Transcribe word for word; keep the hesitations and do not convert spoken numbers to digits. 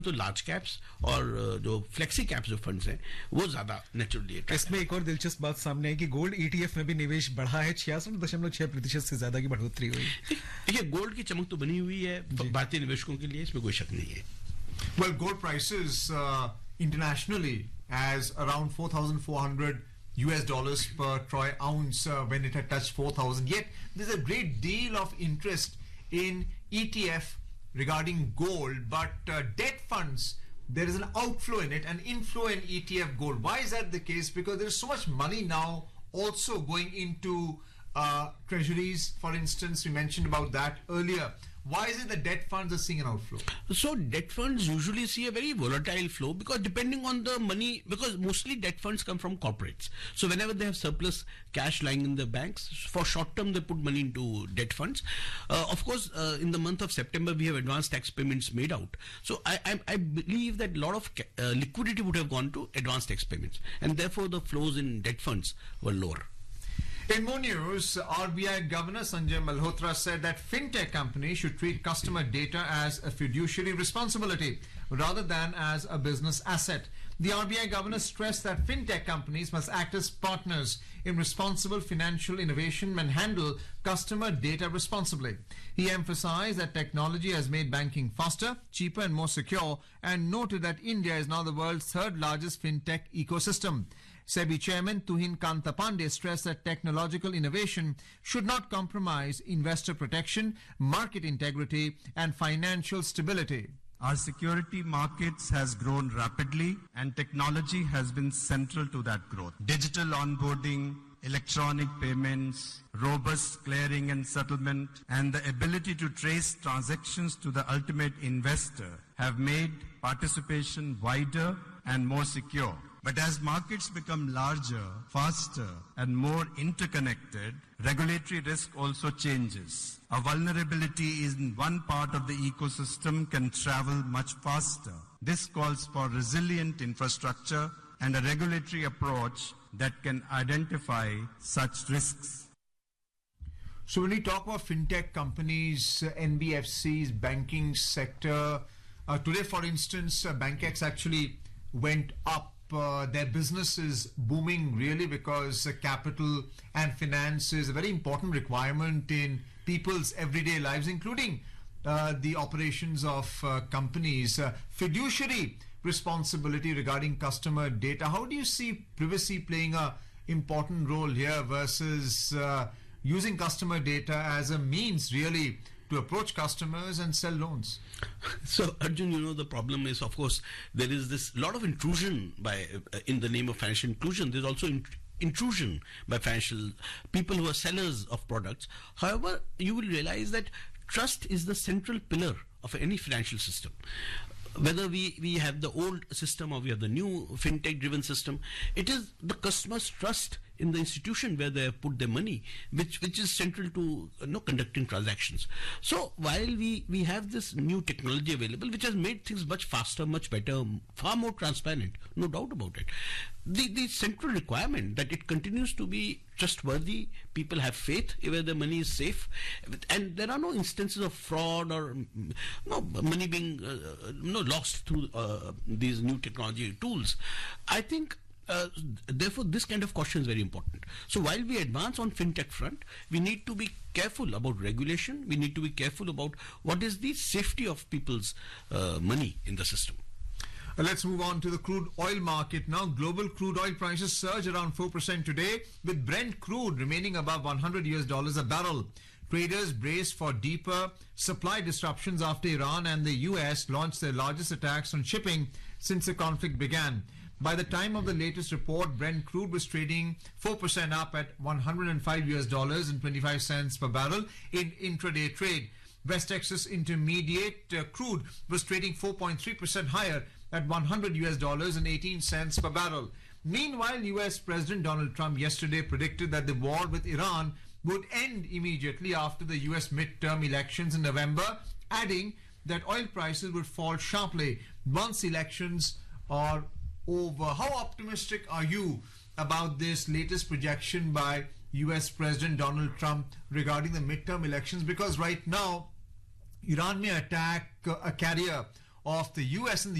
तो large caps और जो फ्लेक्सी कैप्स जो फंड्स हैं वो ज्यादा नेचुरली है। इसमें एक और दिलचस्प बात सामने आई कि गोल्ड ईटीएफ में भी निवेश बढ़ा है, छियासठ दशमलव छह प्रतिशत से ज्यादा की बढ़ोतरी हुई। देखिए गोल्ड की चमक तो बनी हुई है भारतीय निवेशकों के लिए, इसमें कोई शक नहीं है। Well, gold prices uh, internationally as around four thousand four hundred U S dollars per troy ounce uh, when it had touched four thousand. Yet there's a great deal of interest in E T F regarding gold, but uh, debt funds, there is an outflow in it, an inflow in E T F gold. Why is that the case? Because there is so much money now also going into uh, treasuries, for instance. We mentioned about that earlier. Why is it that debt funds are seeing an outflow? So debt funds usually see a very volatile flow because depending on the money, because mostly debt funds come from corporates. So whenever they have surplus cash lying in the banks, for short term they put money into debt funds. Uh, of course, uh, in the month of September we have advanced tax payments made out. So I, I, I believe that a lot of uh, liquidity would have gone to advanced tax payments, and therefore the flows in debt funds were lower. In more news, R B I Governor Sanjay Malhotra said that fintech companies should treat customer data as a fiduciary responsibility rather than as a business asset. The R B I Governor stressed that fintech companies must act as partners in responsible financial innovation and handle customer data responsibly. He emphasized that technology has made banking faster, cheaper and more secure, and noted that India is now the world's third largest fintech ecosystem. SEBI Chairman Tuhin Kanta Pandey stressed that technological innovation should not compromise investor protection, market integrity and financial stability. Our security markets has grown rapidly and technology has been central to that growth. Digital onboarding, electronic payments, robust clearing and settlement, and the ability to trace transactions to the ultimate investor have made participation wider and more secure. But as markets become larger, faster, and more interconnected, regulatory risk also changes. A vulnerability in one part of the ecosystem can travel much faster. This calls for resilient infrastructure and a regulatory approach that can identify such risks. So when we talk about fintech companies, uh, N B F Cs, banking sector, uh, today for instance, uh, BankX actually went up. Uh, their business is booming really because uh, capital and finance is a very important requirement in people's everyday lives, including uh, the operations of uh, companies. Uh, fiduciary responsibility regarding customer data. How do you see privacy playing a important role here versus uh, using customer data as a means really to approach customers and sell loans? So Arjun, you know, the problem is, of course, there is this lot of intrusion by uh, in the name of financial inclusion. There's also in, intrusion by financial people who are sellers of products. However, you will realize that trust is the central pillar of any financial system. Whether we, we have the old system or we have the new fintech driven system, it is the customer's trust in the institution where they have put their money, which which is central to you know, conducting transactions. So while we, we have this new technology available, which has made things much faster, much better, far more transparent, no doubt about it, the, the central requirement that it continues to be trustworthy, people have faith where their money is safe, and there are no instances of fraud or no money being uh, no lost through uh, these new technology tools. I think Uh, therefore, this kind of caution is very important. So while we advance on fintech front, we need to be careful about regulation. We need to be careful about what is the safety of people's uh, money in the system. Uh, let's move on to the crude oil market now. Global crude oil prices surge around four percent today, with Brent crude remaining above one hundred U S dollars a barrel. Traders brace for deeper supply disruptions after Iran and the U S launched their largest attacks on shipping since the conflict began. By the time of the latest report, Brent crude was trading four percent up at one hundred five U S dollars and twenty-five cents per barrel in intraday trade. West Texas Intermediate uh, crude was trading four point three percent higher at one hundred U S dollars and eighteen cents per barrel. Meanwhile, U S President Donald Trump yesterday predicted that the war with Iran would end immediately after the U S midterm elections in November, adding that oil prices would fall sharply once elections are over. How optimistic are you about this latest projection by U S President Donald Trump regarding the midterm elections? Because right now, Iran may attack a carrier of the U S. And the